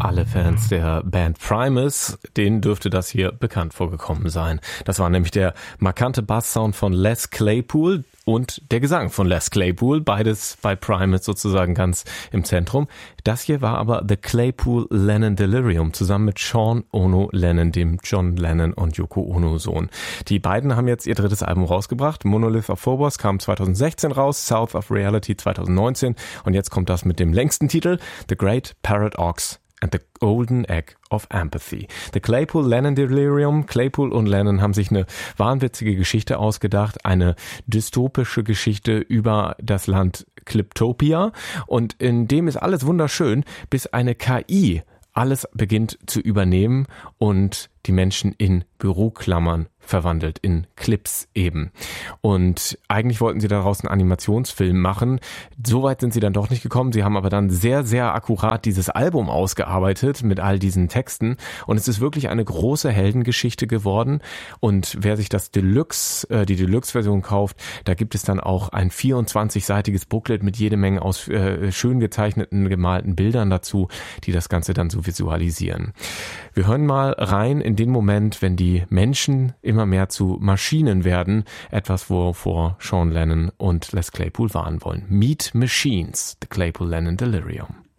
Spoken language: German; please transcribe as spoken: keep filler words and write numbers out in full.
Alle Fans der Band Primus, denen dürfte das hier bekannt vorgekommen sein. Das war nämlich der markante Basssound von Les Claypool und der Gesang von Les Claypool, beides bei Primus sozusagen ganz im Zentrum. Das hier war aber The Claypool-Lennon Delirium, zusammen mit Sean Ono Lennon, dem John Lennon und Yoko Ono Sohn. Die beiden haben jetzt ihr drittes Album rausgebracht. Monolith of Phobos kam zwanzig sechzehn raus, South of Reality zwanzig neunzehn und jetzt kommt das mit dem längsten Titel, The Great Parrot Ox and the Golden Egg of Empathy. The Claypool-Lennon Delirium. Claypool und Lennon haben sich eine wahnwitzige Geschichte ausgedacht, eine dystopische Geschichte über das Land Cliptopia, und in dem ist alles wunderschön, bis eine K I alles beginnt zu übernehmen und die Menschen in Büroklammern verwandelt, in Clips eben. Und eigentlich wollten sie daraus einen Animationsfilm machen. Soweit sind sie dann doch nicht gekommen. Sie haben aber dann sehr, sehr akkurat dieses Album ausgearbeitet mit all diesen Texten. Und es ist wirklich eine große Heldengeschichte geworden. Und wer sich das Deluxe, äh, die Deluxe-Version kauft, da gibt es dann auch ein vierundzwanzig-seitiges Booklet mit jede Menge aus äh, schön gezeichneten, gemalten Bildern dazu, die das Ganze dann so visualisieren. Wir hören mal rein in den Moment, wenn die Menschen immer mehr zu Maschinen werden, etwas, wovor Sean Lennon und Les Claypool warnen wollen. Meet Machines, The Claypool-Lennon Delirium.